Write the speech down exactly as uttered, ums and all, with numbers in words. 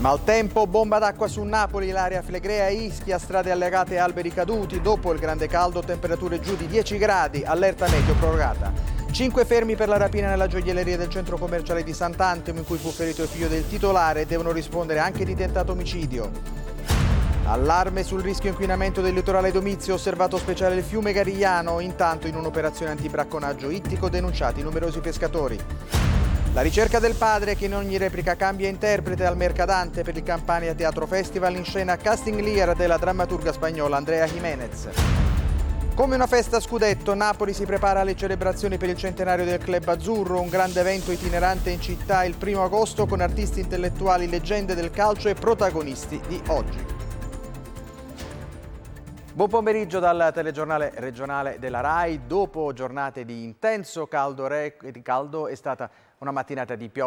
Maltempo, bomba d'acqua su Napoli, l'area Flegrea e Ischia, strade allagate e alberi caduti. Dopo il grande caldo, temperature giù di dieci gradi, allerta meteo prorogata. Cinque fermi per la rapina nella gioielleria del centro commerciale di Sant'Antimo, in cui fu ferito il figlio del titolare, devono rispondere anche di tentato omicidio. Allarme sul rischio inquinamento del litorale Domizio, osservato speciale il fiume Garigliano, intanto in un'operazione antibracconaggio ittico denunciati numerosi pescatori. La ricerca del padre che in ogni replica cambia interprete al Mercadante per il Campania Teatro Festival, in scena Casting Lear della drammaturga spagnola Andrea Jiménez. Come una festa a scudetto, Napoli si prepara alle celebrazioni per il centenario del Club Azzurro, un grande evento itinerante in città il primo agosto con artisti intellettuali, leggende del calcio e protagonisti di oggi. Buon pomeriggio dal telegiornale regionale della RAI. Dopo giornate di intenso caldo, caldo è stata una mattinata di pioggia.